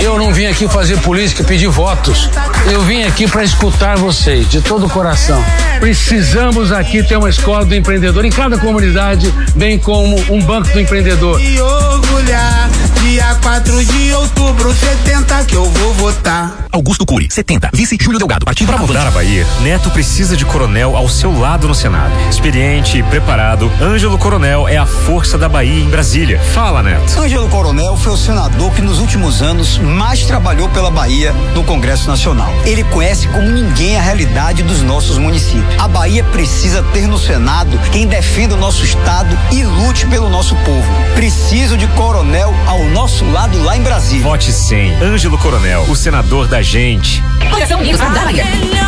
Eu não vim aqui fazer política e pedir votos. Eu vim aqui para escutar vocês, de todo o coração. Precisamos aqui ter uma escola do empreendedor em cada comunidade, bem como um banco do empreendedor. E orgulhar, dia 4 de outubro, 70 que eu vou votar. Augusto Cury, 70. Vice Júlio Delgado, partido Para mudar a Bahia, Neto precisa de coronel ao seu lado no Senado. Experiente e preparado, Ângelo Coronel é a força da Bahia em Brasília. Fala, Neto. Ângelo Coronel foi o senador que nos últimos anos mais trabalhou pela Bahia no Congresso Nacional. Ele conhece como ninguém a realidade dos nossos municípios. A Bahia precisa ter no Senado quem defenda o nosso estado e lute pelo nosso povo. Preciso de coronel ao nosso lado lá em Brasília. Vote 100. Ângelo Coronel, o senador da gente. Coligação Unidos da Bahia.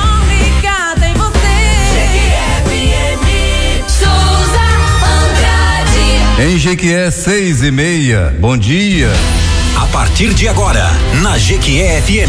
Em Jequié 6:30, bom dia. A partir de agora, na Jequié FM.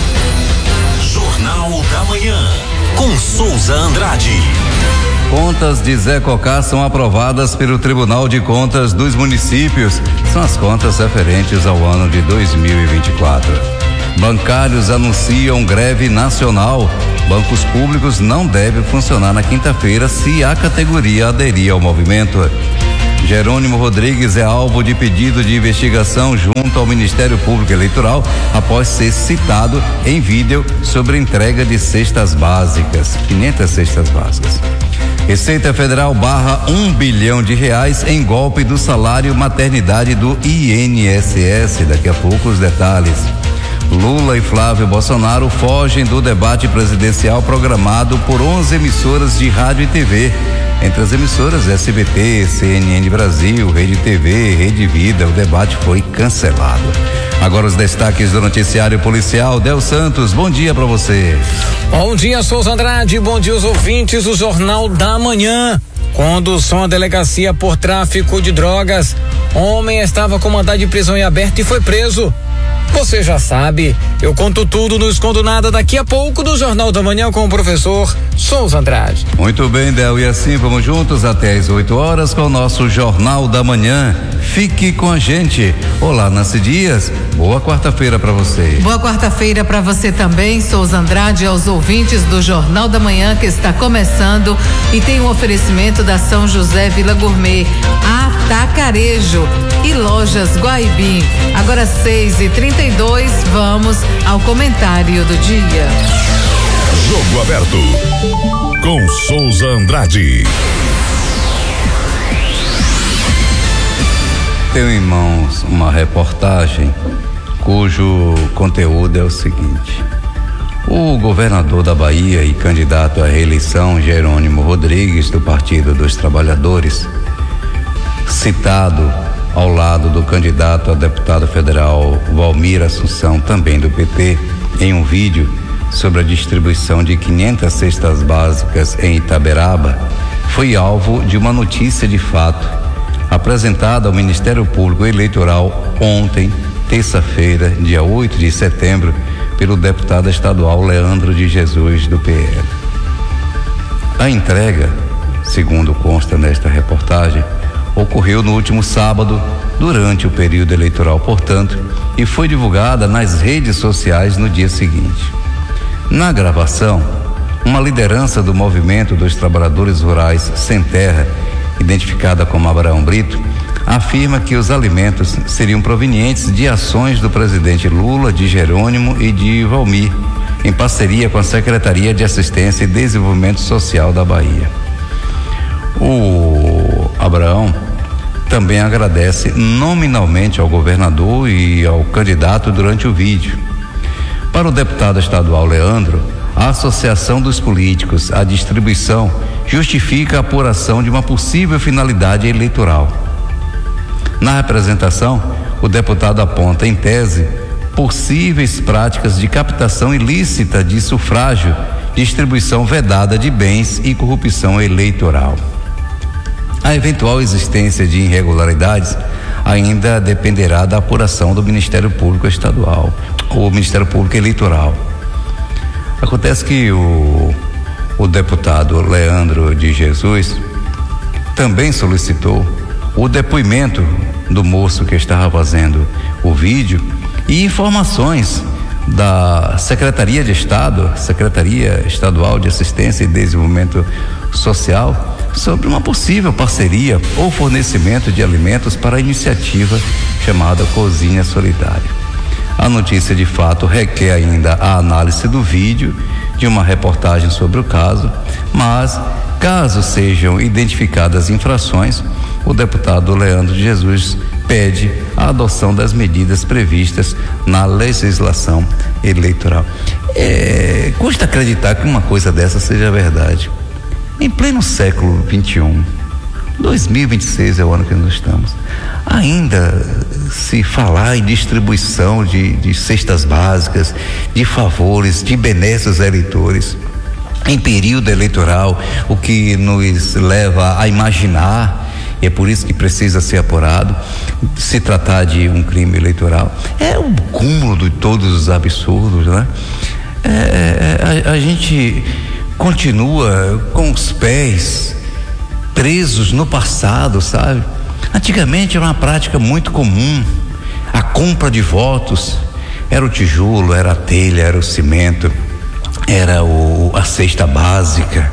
Jornal da Manhã, com Souza Andrade. Contas de Zé Cocá são aprovadas pelo Tribunal de Contas dos Municípios. São as contas referentes ao ano de 2024. Bancários anunciam greve nacional. Bancos públicos não devem funcionar na quinta-feira se a categoria aderir ao movimento. Jerônimo Rodrigues é alvo de pedido de investigação junto ao Ministério Público Eleitoral após ser citado em vídeo sobre entrega de cestas básicas, 500 cestas básicas. Receita Federal barra R$1 bilhão em golpe do salário maternidade do INSS. Daqui a pouco os detalhes. Lula e Flávio Bolsonaro fogem do debate presidencial programado por 11 emissoras de rádio e TV. Entre as emissoras SBT, CNN Brasil, Rede TV, Rede Vida, o debate foi cancelado. Agora os destaques do noticiário policial. Del Santos, bom dia pra você. Bom dia, Souza Andrade, bom dia aos ouvintes do Jornal da Manhã. Condução à delegacia por tráfico de drogas. Homem estava com mandado de prisão em aberto e foi preso. Você já sabe, eu conto tudo, não escondo nada daqui a pouco do Jornal da Manhã com o professor Souza Andrade. Muito bem, Del, e assim vamos juntos até às 8 horas com o nosso Jornal da Manhã. Fique com a gente. Olá, Nancy Dias, boa quarta-feira para você. Boa quarta-feira para você também, Souza Andrade, aos ouvintes do Jornal da Manhã que está começando e tem um oferecimento da São José Vila Gourmet, Atacarejo e Lojas Guaibim. Agora 6:32, vamos ao comentário do dia. Jogo aberto com Souza Andrade. Tenho em mãos uma reportagem cujo conteúdo é o seguinte: o governador da Bahia e candidato à reeleição, Jerônimo Rodrigues, do Partido dos Trabalhadores, citado ao lado do candidato a deputado federal Valmir Assunção, também do PT, em um vídeo sobre a distribuição de 500 cestas básicas em Itaberaba, foi alvo de uma notícia de fato apresentada ao Ministério Público Eleitoral ontem, terça-feira, dia 8 de setembro, pelo deputado estadual Leandro de Jesus, do PL. A entrega, segundo consta nesta reportagem, ocorreu no último sábado, durante o período eleitoral, portanto, e foi divulgada nas redes sociais no dia seguinte. Na gravação, uma liderança do Movimento dos Trabalhadores Rurais Sem Terra, identificada como Abraão Brito, afirma que os alimentos seriam provenientes de ações do presidente Lula, de Jerônimo e de Valmir, em parceria com a Secretaria de Assistência e Desenvolvimento Social da Bahia. O Abraão também agradece nominalmente ao governador e ao candidato durante o vídeo. Para o deputado estadual Leandro, a associação dos políticos à distribuição justifica a apuração de uma possível finalidade eleitoral. Na representação, o deputado aponta, em tese, possíveis práticas de captação ilícita de sufrágio, distribuição vedada de bens e corrupção eleitoral. A eventual existência de irregularidades ainda dependerá da apuração do Ministério Público Estadual ou Ministério Público Eleitoral. Acontece que o deputado Leandro de Jesus também solicitou o depoimento do moço que estava fazendo o vídeo E informações da Secretaria de Estado, Secretaria Estadual de Assistência e Desenvolvimento Social, sobre uma possível parceria ou fornecimento de alimentos para a iniciativa chamada Cozinha Solidária. A notícia de fato requer ainda a análise do vídeo de uma reportagem sobre o caso, mas caso sejam identificadas infrações, o deputado Leandro de Jesus pede a adoção das medidas previstas na legislação eleitoral. Custa acreditar que uma coisa dessa seja verdade. Em pleno século XXI, 2026 é o ano que nós estamos, ainda se falar em distribuição de cestas básicas, de favores, de benesses a eleitores, em período eleitoral, o que nos leva a imaginar, e é por isso que precisa ser apurado, se tratar de um crime eleitoral. É o cúmulo de todos os absurdos, né? A gente continua com os pés presos no passado, sabe? Antigamente era uma prática muito comum, a compra de votos, era o tijolo, era a telha, era o cimento, era a cesta básica.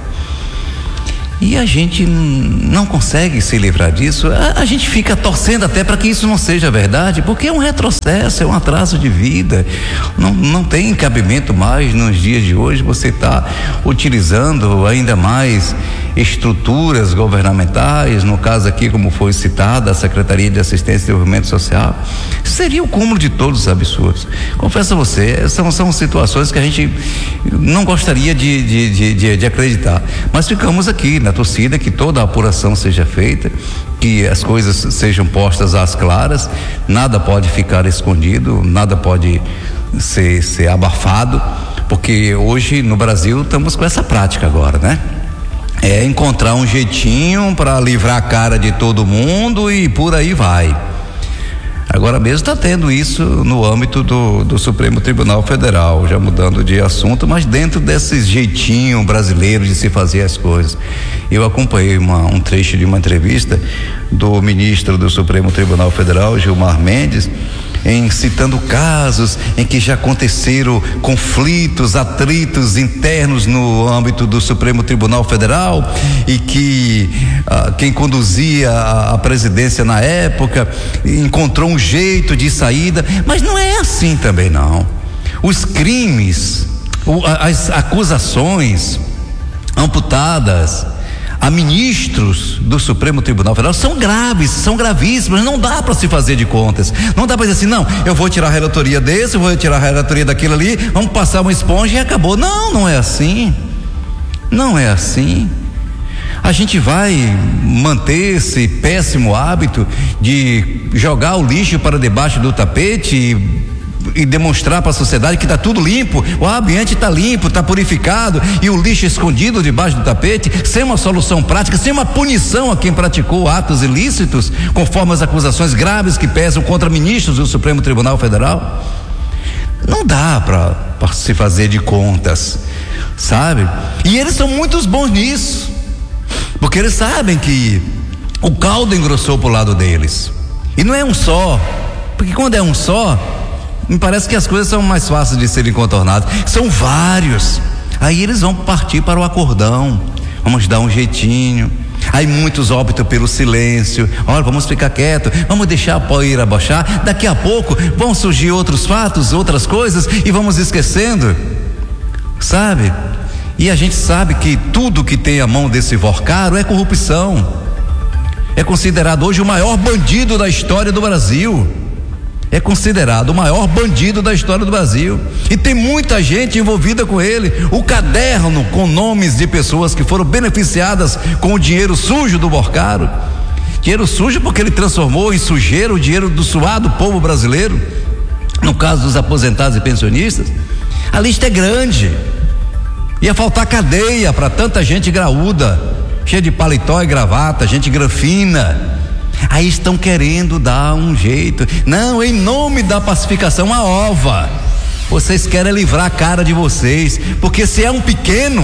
E a gente não consegue se livrar disso. A gente fica torcendo até para que isso não seja verdade, porque é um retrocesso, é um atraso de vida. Não tem cabimento mais nos dias de hoje você está utilizando ainda mais estruturas governamentais, no caso aqui como foi citada a Secretaria de Assistência e Desenvolvimento Social. Seria o cúmulo de todos os absurdos. Confesso a você, são situações que a gente não gostaria de acreditar, mas ficamos aqui na torcida que toda a apuração seja feita, que as coisas sejam postas às claras, nada pode ficar escondido, nada pode ser abafado, porque hoje no Brasil estamos com essa prática agora, né? É encontrar um jeitinho para livrar a cara de todo mundo e por aí vai. Agora mesmo está tendo isso no âmbito do Supremo Tribunal Federal, já mudando de assunto, mas dentro desse jeitinho brasileiro de se fazer as coisas. Eu acompanhei um trecho de uma entrevista do ministro do Supremo Tribunal Federal, Gilmar Mendes, citando casos em que já aconteceram conflitos, atritos internos no âmbito do Supremo Tribunal Federal e que quem conduzia a presidência na época encontrou um jeito de saída, mas não é assim também não. Os crimes, as acusações amputadas a ministros do Supremo Tribunal Federal são graves, são gravíssimas, não dá para se fazer de contas, não dá para dizer assim, não, eu vou tirar a relatoria desse, eu vou tirar a relatoria daquilo ali, vamos passar uma esponja e acabou. Não é assim, não é assim. A gente vai manter esse péssimo hábito de jogar o lixo para debaixo do tapete e demonstrar para a sociedade que está tudo limpo, o ambiente está limpo, está purificado e o lixo escondido debaixo do tapete, sem uma solução prática, sem uma punição a quem praticou atos ilícitos, conforme as acusações graves que pesam contra ministros do Supremo Tribunal Federal. Não dá para se fazer de contas, sabe? E eles são muito bons nisso, porque eles sabem que o caldo engrossou pro lado deles, e não é um só, porque quando é um só, me parece que as coisas são mais fáceis de serem contornadas. São vários. Aí eles vão partir para o acordão. Vamos dar um jeitinho. Aí muitos optam pelo silêncio. Olha, vamos ficar quieto. Vamos deixar a poeira baixar. Daqui a pouco vão surgir outros fatos, outras coisas e vamos esquecendo. Sabe? E a gente sabe que tudo que tem a mão desse Vorcaro é corrupção. É considerado hoje o maior bandido da história do Brasil. É considerado o maior bandido da história do Brasil e tem muita gente envolvida com ele. O caderno com nomes de pessoas que foram beneficiadas com o dinheiro sujo do Vorcaro, dinheiro sujo porque ele transformou em sujeira o dinheiro do suado povo brasileiro, no caso dos aposentados e pensionistas. A lista é grande, ia faltar cadeia para tanta gente graúda, cheia de paletó e gravata, gente granfina. Aí estão querendo dar um jeito. Não, em nome da pacificação, a ova. Vocês querem livrar a cara de vocês, porque se é um pequeno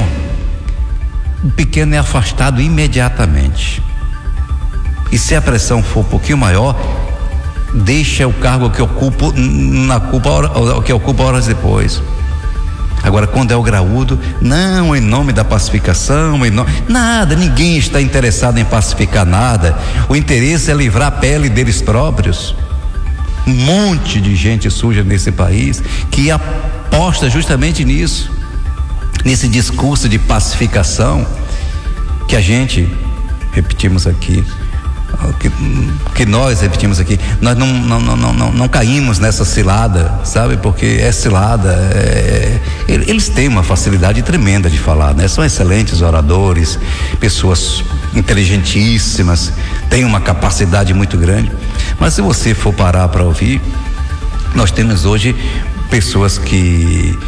é afastado imediatamente. E se a pressão for um pouquinho maior, deixa o cargo que ocupa horas depois. Agora, quando é o graúdo, não, em nome da pacificação, nada, ninguém está interessado em pacificar nada. O interesse é livrar a pele deles próprios. Um monte de gente suja nesse país que aposta justamente nisso, nesse discurso de pacificação que a gente, repetimos aqui, que nós repetimos aqui, nós não caímos nessa cilada, sabe? Porque é cilada, eles têm uma facilidade tremenda de falar, né? São excelentes oradores, pessoas inteligentíssimas, têm uma capacidade muito grande, mas se você for parar para ouvir, nós temos hoje pessoas que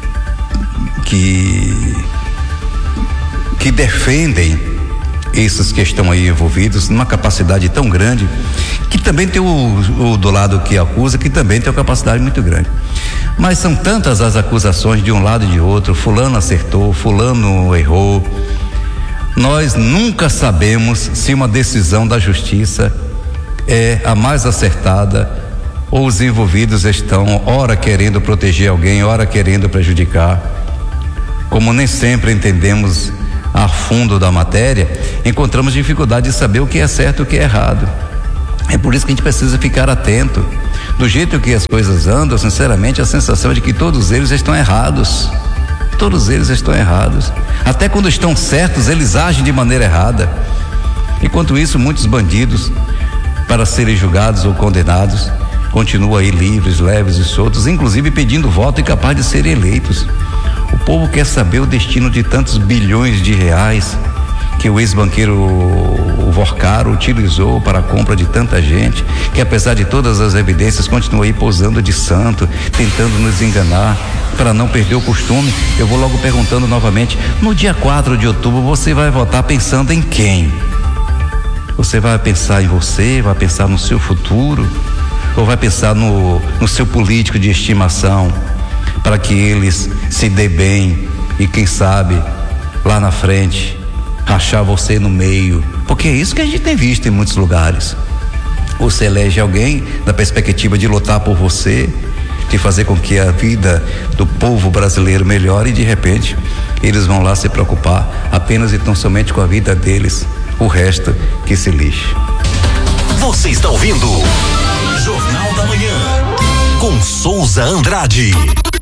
defendem esses que estão aí envolvidos numa capacidade tão grande, que também tem o do lado que acusa, que também tem uma capacidade muito grande. Mas são tantas as acusações de um lado e de outro, fulano acertou, fulano errou. Nós nunca sabemos se uma decisão da justiça é a mais acertada ou os envolvidos estão ora querendo proteger alguém, ora querendo prejudicar. Como nem sempre entendemos a fundo da matéria, encontramos dificuldade de saber o que é certo e o que é errado. É por isso que a gente precisa ficar atento. Do jeito que as coisas andam, sinceramente, a sensação é de que todos eles estão errados. Todos eles estão errados. Até quando estão certos, eles agem de maneira errada. Enquanto isso, muitos bandidos, para serem julgados ou condenados, continuam aí livres, leves e soltos, inclusive pedindo voto e capaz de serem eleitos. O povo quer saber o destino de tantos bilhões de reais que o ex-banqueiro Vorcaro utilizou para a compra de tanta gente, que apesar de todas as evidências continua aí posando de santo, tentando nos enganar para não perder o costume. Eu vou logo perguntando novamente, no dia 4 de outubro você vai votar pensando em quem? Você vai pensar em você, vai pensar no seu futuro, ou vai pensar no seu político de estimação, para que eles se dê bem e quem sabe lá na frente rachar você no meio, porque é isso que a gente tem visto em muitos lugares. Você elege alguém na perspectiva de lutar por você, de fazer com que a vida do povo brasileiro melhore, e de repente eles vão lá se preocupar apenas e tão somente com a vida deles, o resto que se lixe. Você está ouvindo Jornal da Manhã com Souza Andrade.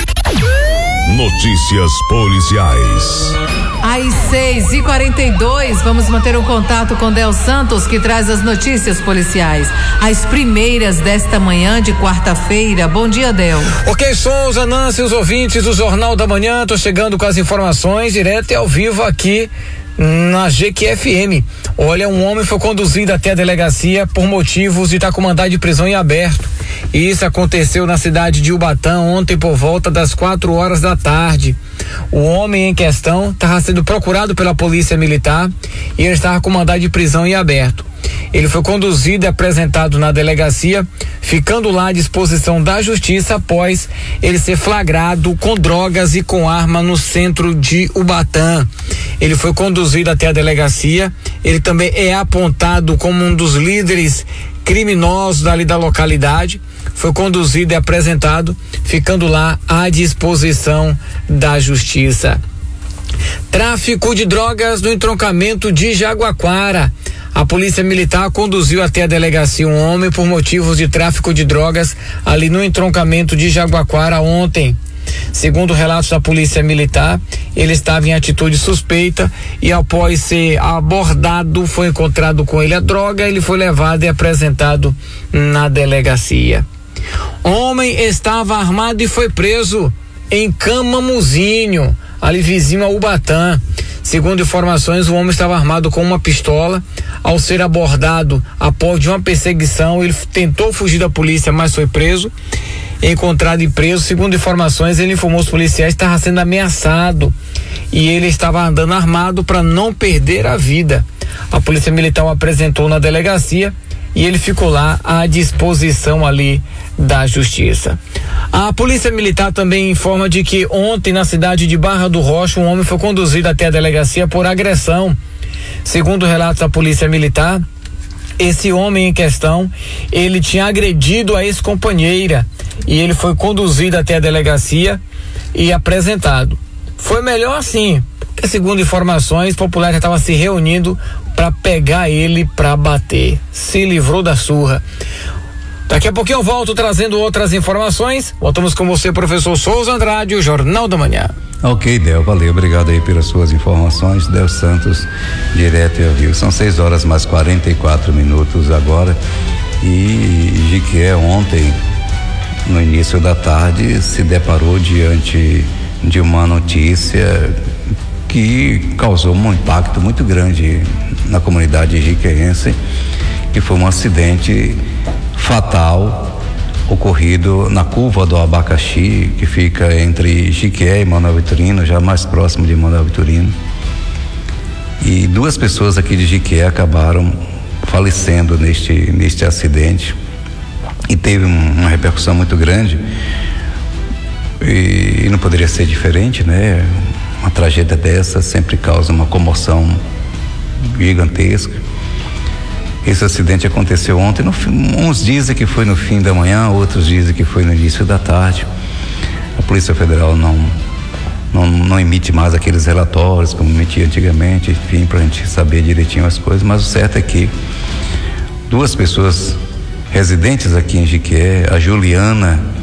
Notícias policiais. Às 6h42, vamos manter um contato com Del Santos, que traz as notícias policiais, as primeiras desta manhã de quarta-feira. Bom dia, Del. Ok, Souza, Nancy, os ouvintes do Jornal da Manhã, tô chegando com as informações direto e ao vivo aqui na GQFM. Olha, um homem foi conduzido até a delegacia por motivos de estar com mandado de prisão em aberto. Isso aconteceu na cidade de Ubatã ontem por volta das 4 da tarde. O homem em questão estava sendo procurado pela polícia militar e ele estava com mandado de prisão em aberto. Ele foi conduzido e apresentado na delegacia, ficando lá à disposição da justiça após ele ser flagrado com drogas e com arma no centro de Ubatã. Ele foi conduzido até a delegacia, ele também é apontado como um dos líderes criminosos ali da localidade, foi conduzido e apresentado, ficando lá à disposição da justiça. Tráfico de drogas no entroncamento de Jaguaquara. A polícia militar conduziu até a delegacia um homem por motivos de tráfico de drogas ali no entroncamento de Jaguaquara ontem. Segundo relatos da polícia militar, ele estava em atitude suspeita e após ser abordado, foi encontrado com ele a droga, ele foi levado e apresentado na delegacia. Homem estava armado e foi preso em Camamuzinho, ali vizinho a Ubatã. Segundo informações, o homem estava armado com uma pistola. Ao ser abordado após de uma perseguição, ele tentou fugir da polícia, mas foi preso. Encontrado e preso, segundo informações, ele informou os policiais que estava sendo ameaçado e ele estava andando armado para não perder a vida. A polícia militar o apresentou na delegacia e ele ficou lá à disposição ali da justiça. A polícia militar também informa de que ontem na cidade de Barra do Rocha um homem foi conduzido até a delegacia por agressão. Segundo relatos da polícia militar, esse homem em questão, ele tinha agredido a ex-companheira e ele foi conduzido até a delegacia e apresentado. Foi melhor assim, porque segundo informações, populares já estavam se reunindo para pegar ele para bater. Se livrou da surra. Daqui a pouquinho eu volto trazendo outras informações. Voltamos com você, professor Souza Andrade, o Jornal da Manhã. Ok, Del, valeu, obrigado aí pelas suas informações. Del Santos, direto e ao vivo. São 6 horas mais 44 minutos agora. E Jequié ontem, no início da tarde, se deparou diante de uma notícia que causou um impacto muito grande na comunidade jequiense, que foi um acidente fatal ocorrido na curva do Abacaxi, que fica entre Jequié e Manuel Vitorino, já mais próximo de Manuel Vitorino. E 2 pessoas aqui de Jequié acabaram falecendo neste acidente, e teve uma repercussão muito grande, e não poderia ser diferente, né? Uma tragédia dessa sempre causa uma comoção gigantesca. Esse acidente aconteceu ontem, uns dizem que foi no fim da manhã, outros dizem que foi no início da tarde. A Polícia Federal não emite mais aqueles relatórios como emitia antigamente, enfim, pra gente saber direitinho as coisas, mas o certo é que 2 pessoas residentes aqui em Jequié, a Juliana